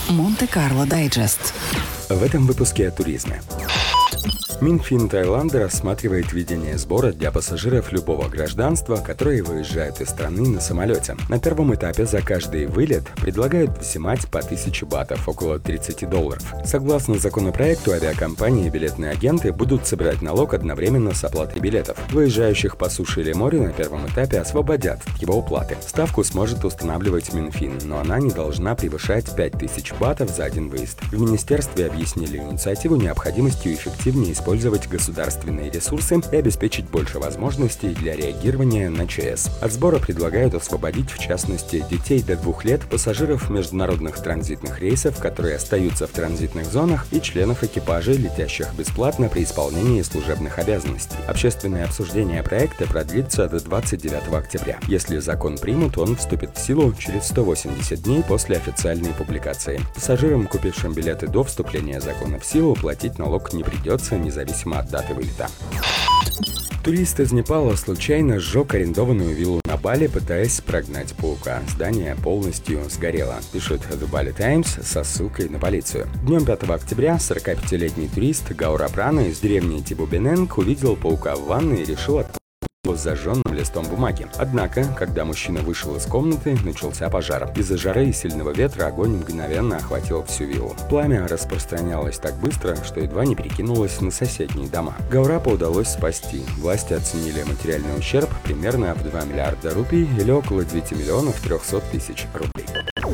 Монте-Карло Дайджест. В этом выпуске о туризме. Минфин Таиланда рассматривает введение сбора для пассажиров любого гражданства, которые выезжают из страны на самолете. На первом этапе за каждый вылет предлагают взимать по 1000 батов, около $30. Согласно законопроекту, авиакомпании и билетные агенты будут собирать налог одновременно с оплатой билетов. Выезжающих по суше или морю на первом этапе освободят от его уплаты. Ставку сможет устанавливать Минфин, но она не должна превышать 5000 батов за один выезд. В министерстве объяснили инициативу необходимостью эффективнее использовать государственные ресурсы и обеспечить больше возможностей для реагирования на ЧС. От сбора предлагают освободить, в частности, детей до 2 лет, пассажиров международных транзитных рейсов, которые остаются в транзитных зонах, и членов экипажей, летящих бесплатно при исполнении служебных обязанностей. Общественное обсуждение проекта продлится до 29 октября. Если закон примут, он вступит в силу через 180 дней после официальной публикации. Пассажирам, купившим билеты до вступления закона в силу, платить налог не придется, независимо от даты вылета. Турист из Непала случайно сжег арендованную виллу на Бали, пытаясь прогнать паука. Здание полностью сгорело, пишет The Bali Times со ссылкой на полицию. Днем 5 октября 45-летний турист Гаура Прана из деревни Тибу-Бененг увидел паука в ванной и решил отправить с зажженным листом бумаги. Однако, когда мужчина вышел из комнаты, начался пожар. Из-за жары и сильного ветра огонь мгновенно охватил всю виллу. Пламя распространялось так быстро, что едва не перекинулось на соседние дома. Гаурапа удалось спасти. Власти оценили материальный ущерб примерно в 2 миллиарда рупий или около 9 300 000 рублей.